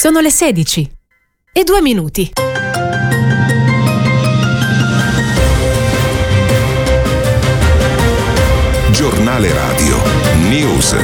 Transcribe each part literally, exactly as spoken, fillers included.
Sono le sedici e due minuti. Giornale Radio News.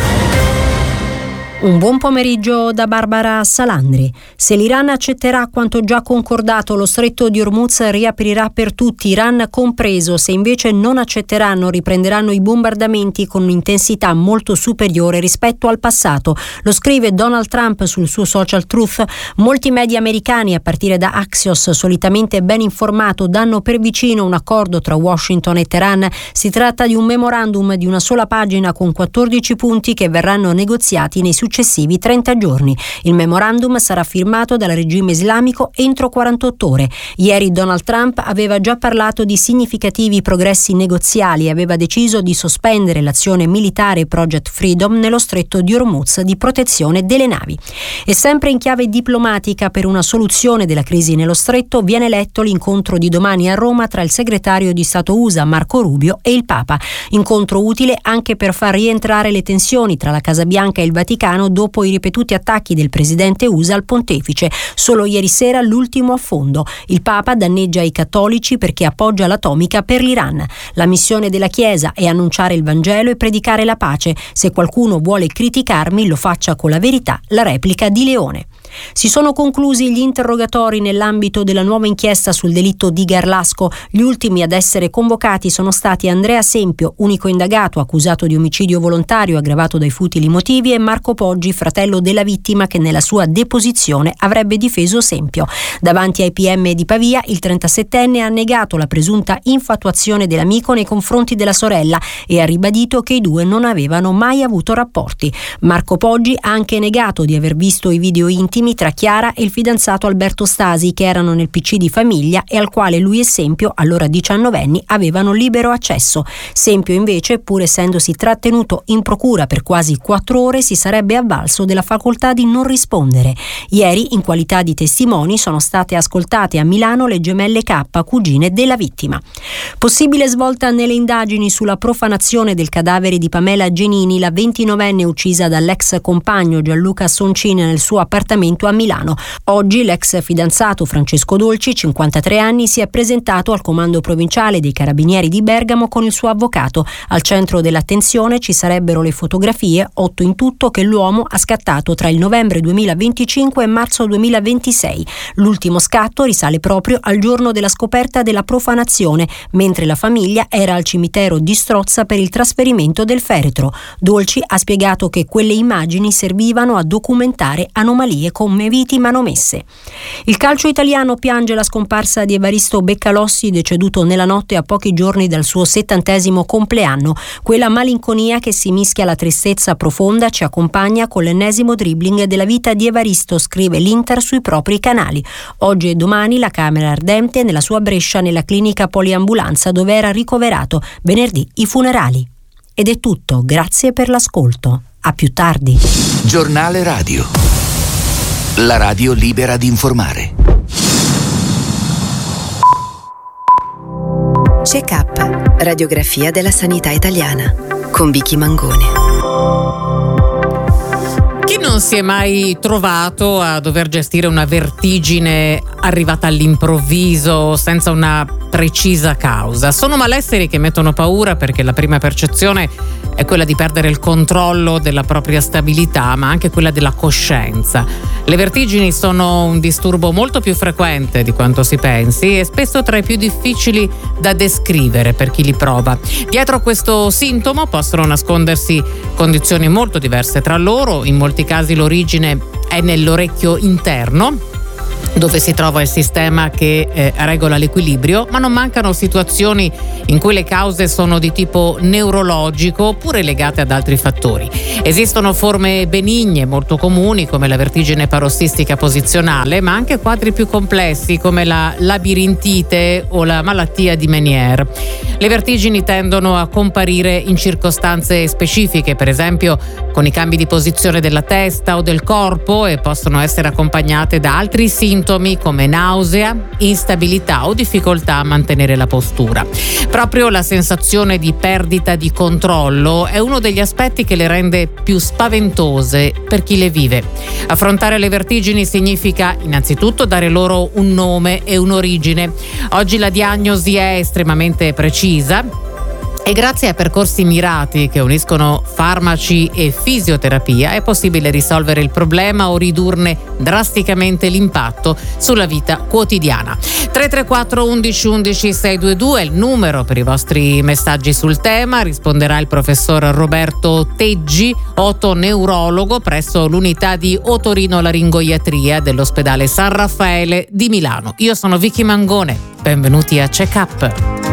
Un buon pomeriggio da Barbara Salandri. Se l'Iran accetterà quanto già concordato, lo stretto di Hormuz riaprirà per tutti, Iran compreso. Se invece non accetteranno, riprenderanno i bombardamenti con un'intensità molto superiore rispetto al passato. Lo scrive Donald Trump sul suo social Truth. Molti media americani, a partire da Axios, solitamente ben informato, danno per vicino un accordo tra Washington e Teheran. Si tratta di un memorandum di una sola pagina con quattordici punti che verranno negoziati nei successivi trenta giorni. Il memorandum sarà firmato dal regime islamico entro quarantotto ore. Ieri Donald Trump aveva già parlato di significativi progressi negoziali e aveva deciso di sospendere l'azione militare Project Freedom nello stretto di Hormuz di protezione delle navi. E sempre in chiave diplomatica, per una soluzione della crisi nello stretto viene eletto l'incontro di domani a Roma tra il segretario di Stato U S A Marco Rubio e il Papa. Incontro utile anche per far rientrare le tensioni tra la Casa Bianca e il Vaticano dopo i ripetuti attacchi del presidente U S A al pontefice. Solo ieri sera l'ultimo affondo. Il Papa danneggia i cattolici perché appoggia l'atomica per l'Iran. La missione della Chiesa è annunciare il Vangelo e predicare la pace. Se qualcuno vuole criticarmi, lo faccia con la verità, la replica di Leone. Si sono conclusi gli interrogatori nell'ambito della nuova inchiesta sul delitto di Garlasco. Gli ultimi ad essere convocati sono stati Andrea Sempio, unico indagato accusato di omicidio volontario aggravato dai futili motivi, e Marco Poggi, fratello della vittima, che nella sua deposizione avrebbe difeso Sempio. Davanti ai P M di Pavia, il trentasettenne ha negato la presunta infatuazione dell'amico nei confronti della sorella e ha ribadito che i due non avevano mai avuto rapporti. Marco Poggi ha anche negato di aver visto i video intimi tra Chiara e il fidanzato Alberto Stasi, che erano nel P C di famiglia e al quale lui e Sempio, allora diciannovenni, avevano libero accesso. Sempio invece, pur essendosi trattenuto in procura per quasi quattro ore, si sarebbe avvalso della facoltà di non rispondere. Ieri, in qualità di testimoni, sono state ascoltate a Milano le gemelle K, cugine della vittima. Possibile svolta nelle indagini sulla profanazione del cadavere di Pamela Genini, la ventinovenne uccisa dall'ex compagno Gianluca Soncini nel suo appartamento a Milano. Oggi l'ex fidanzato Francesco Dolci, cinquantatré anni, si è presentato al comando provinciale dei Carabinieri di Bergamo con il suo avvocato. Al centro dell'attenzione ci sarebbero le fotografie, otto in tutto, che l'uomo ha scattato tra il novembre duemilaventicinque e marzo duemilaventisei. L'ultimo scatto risale proprio al giorno della scoperta della profanazione, mentre la famiglia era al cimitero di Strozza per il trasferimento del feretro. Dolci ha spiegato che quelle immagini servivano a documentare anomalie come viti manomesse. Il calcio italiano piange la scomparsa di Evaristo Beccalossi, deceduto nella notte a pochi giorni dal suo settantesimo compleanno. Quella malinconia che si mischia alla tristezza profonda ci accompagna con l'ennesimo dribbling della vita di Evaristo, scrive l'Inter sui propri canali. Oggi e domani la camera ardente nella sua Brescia, nella clinica poliambulanza dove era ricoverato. Venerdì i funerali. Ed è tutto, grazie per l'ascolto. A più tardi. Giornale Radio. La radio libera di informare. Check-up. Radiografia della sanità italiana. Con Vicky Mangone. Chi non si è mai trovato a dover gestire una vertigine arrivata all'improvviso senza una precisa causa? Sono malesseri che mettono paura perché la prima percezione è quella di perdere il controllo della propria stabilità, ma anche quella della coscienza. Le vertigini sono un disturbo molto più frequente di quanto si pensi e spesso tra i più difficili da descrivere per chi li prova. Dietro questo sintomo possono nascondersi condizioni molto diverse tra loro. In molti casi l'origine è nell'orecchio interno, dove si trova il sistema che eh, regola l'equilibrio, ma non mancano situazioni in cui le cause sono di tipo neurologico oppure legate ad altri fattori. Esistono forme benigne molto comuni come la vertigine parossistica posizionale, ma anche quadri più complessi come la labirintite o la malattia di Meniere. Le vertigini tendono a comparire in circostanze specifiche, per esempio con i cambi di posizione della testa o del corpo, e possono essere accompagnate da altri sintomi sintomi come nausea, instabilità o difficoltà a mantenere la postura. Proprio la sensazione di perdita di controllo è uno degli aspetti che le rende più spaventose per chi le vive. Affrontare le vertigini significa innanzitutto dare loro un nome e un'origine. Oggi la diagnosi è estremamente precisa e grazie a percorsi mirati che uniscono farmaci e fisioterapia è possibile risolvere il problema o ridurne drasticamente l'impatto sulla vita quotidiana. tre tre quattro undici undici seicentoventidue è il numero per i vostri messaggi sul tema. Risponderà il professor Roberto Teggi, otoneurologo presso l'unità di otorinolaringoiatria dell'ospedale San Raffaele di Milano. Io sono Vicky Mangone, benvenuti a Check Up.